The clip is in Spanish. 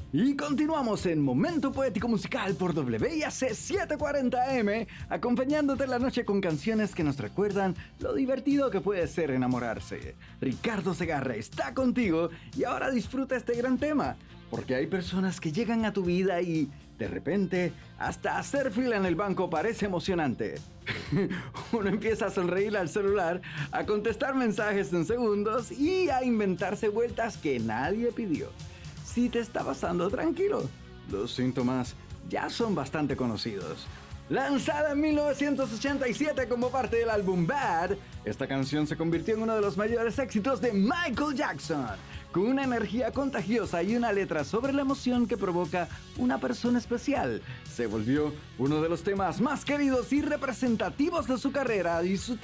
Y continuamos en Momento Poético Musical por WIAC 740M, acompañándote en la noche con canciones que nos recuerdan lo divertido que puede ser enamorarse. Ricardo Segarra está contigo y ahora disfruta este gran tema, porque hay personas que llegan a tu vida y, de repente, hasta hacer fila en el banco parece emocionante. Uno empieza a sonreír al celular, a contestar mensajes en segundos y a inventarse vueltas que nadie pidió. Si te está pasando tranquilo, los síntomas ya son bastante conocidos. Lanzada en 1987 como parte del álbum Bad, esta canción se convirtió en uno de los mayores éxitos de Michael Jackson, con una energía contagiosa y una letra sobre la emoción que provoca una persona especial. Se volvió uno de los temas más queridos y representativos de su carrera y su